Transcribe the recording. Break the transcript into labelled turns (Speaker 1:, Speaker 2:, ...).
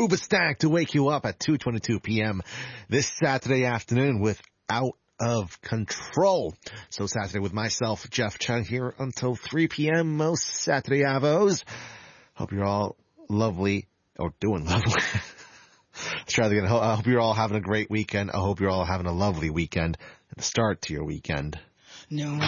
Speaker 1: Hoobastank to wake you up at 2:22 p.m. this Saturday afternoon with Out of Control. So Saturday with myself, Jeff Chung, here until 3 p.m. most Saturday avos. Hope you're all lovely, or doing lovely. Let's try that again. I hope you're all having a great weekend. I hope you're all having a lovely weekend and the start to your weekend.
Speaker 2: No.